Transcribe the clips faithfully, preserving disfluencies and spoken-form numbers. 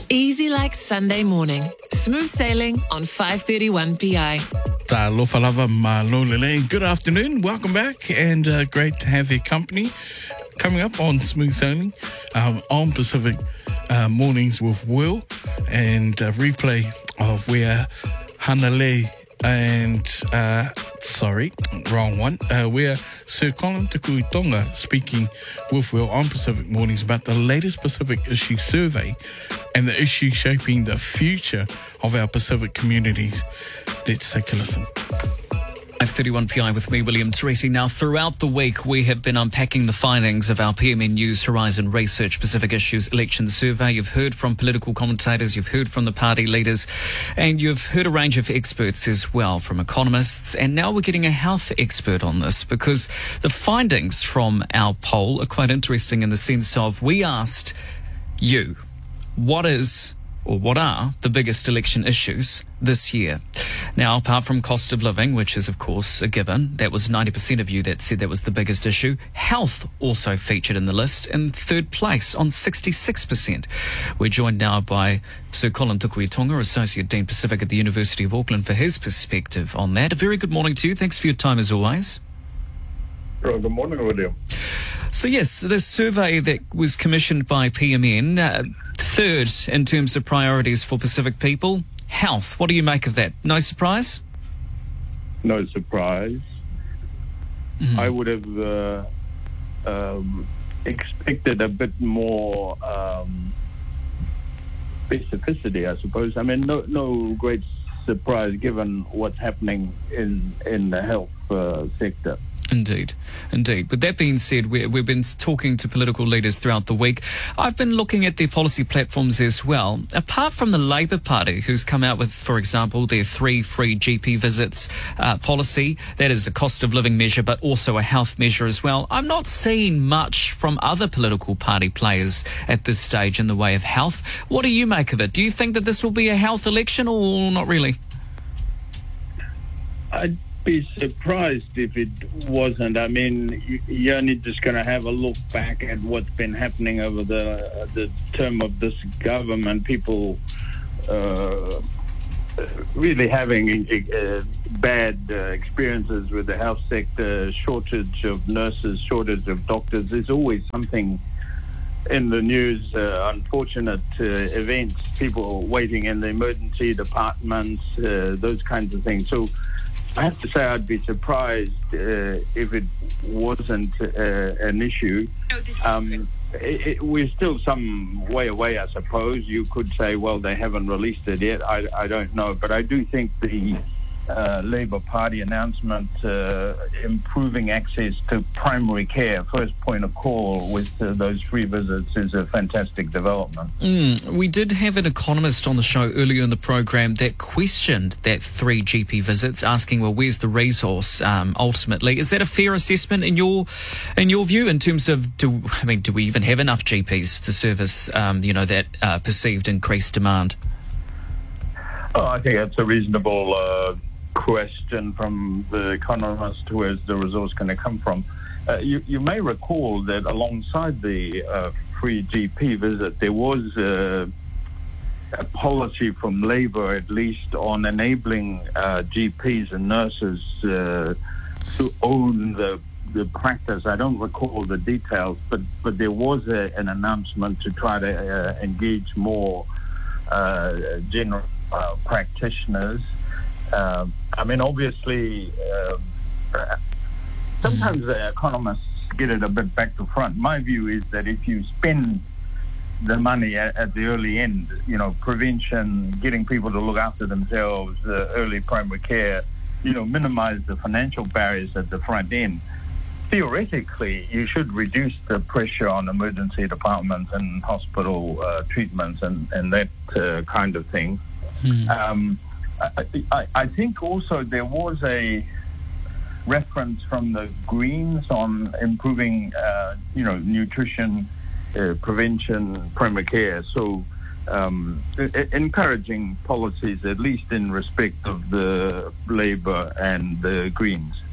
Easy like Sunday morning. Smooth sailing on five thirty-one P I. Ta lofa lava malolele. Good afternoon. Welcome back, and uh, great to have your company. Coming up on Smooth Sailing um, on Pacific uh, Mornings with Will, and a replay of where Hanalei and uh, sorry, wrong one. Uh, where Sir Colin Tukui Tonga speaking with Will on Pacific Mornings about the latest Pacific Issue Survey and the issue shaping the future of our Pacific communities. Let's take a listen. five thirty-one P I with me, William Teresi. Now, throughout the week, we have been unpacking the findings of our P M N News Horizon Research Pacific Issues Election Survey. You've heard from political commentators, you've heard from the party leaders, and you've heard a range of experts as well, from economists. And now we're getting a health expert on this, because the findings from our poll are quite interesting in the sense of we asked you, what is or what are the biggest election issues this year? Now, apart from cost of living, which is, of course, a given, that was ninety percent of you that said that was the biggest issue. Health also featured in the list in third place on sixty-six percent. We're joined now by Sir Colin Tukui Tonga, Associate Dean Pacific at the University of Auckland, for his perspective on that. A very good morning to you. Thanks for your time as always. Well, good morning, William. So, yes, the survey that was commissioned by P M N, uh, third in terms of priorities for Pacific people, health. What do you make of that? No surprise? No surprise. Mm-hmm. I would have uh, um, expected a bit more um, specificity, I suppose. I mean, no, no great surprise given what's happening in, in the health uh, sector. Indeed, indeed. With that being said, we, we've been talking to political leaders throughout the week. I've been looking at their policy platforms as well. Apart from the Labour Party, who's come out with, for example, their three free G P visits uh, policy, that is a cost of living measure, but also a health measure as well. I'm not seeing much from other political party players at this stage in the way of health. What do you make of it? Do you think that this will be a health election or not really? I be surprised if it wasn't. I mean, you're only just going to have a look back at what's been happening over the uh, the term of this government. People uh, really having uh, bad uh, experiences with the health sector, shortage of nurses, shortage of doctors. There's always something in the news, uh, unfortunate uh, events, people waiting in the emergency departments, uh, those kinds of things. So I have to say I'd be surprised uh, if it wasn't uh, an issue. Um, it, it, we're still some way away, I suppose. You could say, well, they haven't released it yet. I, I don't know. But I do think the uh, Labour Party announcement uh, improving access to primary care, first point of call with uh, those free visits, is a fantastic development. Mm, we did have an economist on the show earlier in the program that questioned that three G P visits, asking, well, where's the resource um, ultimately? Is that a fair assessment in your in your view, in terms of, do I mean, do we even have enough G Ps to service, um, you know, that uh, perceived increased demand? Oh, I think that's a reasonable uh, question from the economist. Where's the resource going to come from? Uh, you, you may recall that alongside the uh, free G P visit, there was uh, a policy from Labour, at least, on enabling uh, G Ps and nurses uh, to own the the practice. I don't recall the details, but, but there was a, an announcement to try to uh, engage more uh, general uh, practitioners. Uh, I mean, obviously, uh, sometimes the economists get it a bit back to front. My view is that if you spend the money at, at the early end, you know, prevention, getting people to look after themselves, uh, early primary care, you know, minimize the financial barriers at the front end, theoretically, you should reduce the pressure on emergency departments and hospital uh, treatments and, and that uh, kind of thing. Hmm. Um, I, I, I think also there was a reference from the Greens on improving, uh, you know, nutrition, uh, prevention, primary care. So um, I- encouraging policies, at least in respect of the Labour and the Greens.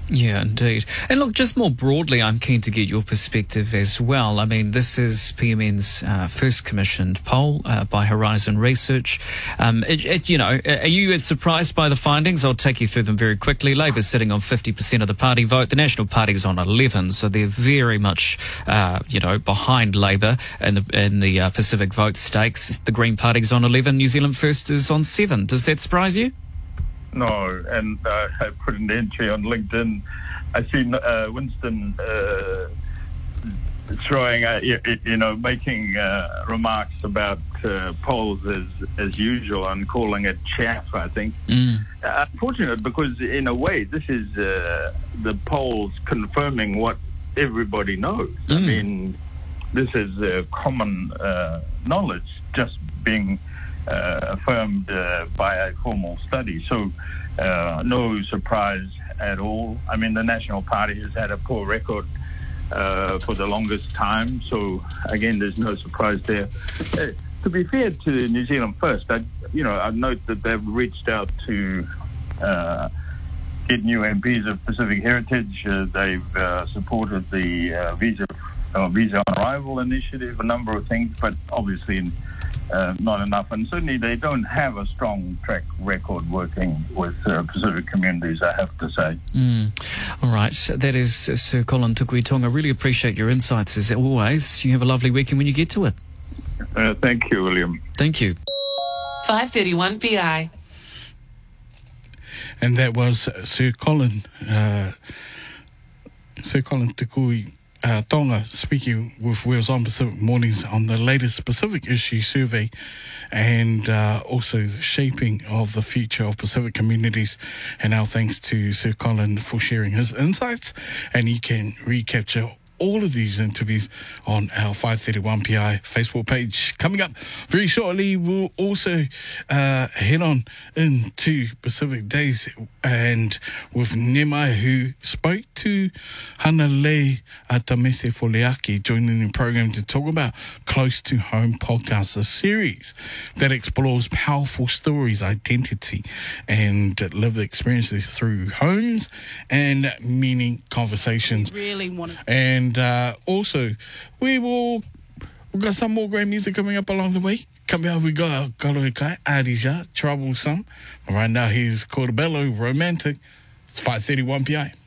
Yeah, indeed. And look, just more broadly, I'm keen to get your perspective as well. I mean, this is P M N's uh, first commissioned poll uh, by Horizon Research. Um, it, it, you know, are you surprised by the findings? I'll take you through them very quickly. Labour's sitting on fifty percent of the party vote. The National Party's on eleven, so they're very much, uh, you know, behind Labour in the, in the uh, Pacific vote stakes. The Green Party's on eleven. New Zealand First is on seven. Does that surprise you? No, and uh, I put an entry on LinkedIn. I seen uh, Winston uh, throwing, uh, you, you know, making uh, remarks about uh, polls as as usual and calling it chaff, I think. Mm. Uh, unfortunate, because in a way, this is uh, the polls confirming what everybody knows. Mm. I mean, this is uh, common uh, knowledge just being Uh, affirmed uh, by a formal study. So uh, no surprise at all. I mean, the National Party has had a poor record uh, for the longest time. So again, there's no surprise there. Uh, to be fair to New Zealand First, I, you know, I note that they've reached out to uh, get new M Ps of Pacific Heritage. Uh, they've uh, supported the uh, visa uh, visa on arrival initiative, a number of things, but obviously in Uh, not enough, and certainly they don't have a strong track record working with uh, Pacific communities, I have to say. Mm. All right, that is uh, Sir Colin Tukuitonga. Really appreciate your insights as always. You have a lovely weekend when you get to it. Uh, thank you, William. Thank you. five thirty-one P I. And that was Sir Colin, uh, Sir Colin Tukuitonga. Uh, Tonga speaking with Wheels on Pacific Mornings on the latest Pacific issue survey and uh, also the shaping of the future of Pacific communities. And our thanks to Sir Colin for sharing his insights. And you can recapture all of these interviews on our five thirty-one P I Facebook page. Coming up very shortly, we'll also uh, head on into Pacific Days and with Nemai, who spoke to Hanalei Atamese Foliaki, joining the program to talk about Close to Home podcast, a series that explores powerful stories, identity, and lived experiences through homes and meaning conversations. Really wanted. And uh, also, we will we've got some more great music coming up along the way. Coming up, we got Kaloikai, Adija, Troublesome. Right now, here's Cordobello, Romantic. It's five thirty-one P I.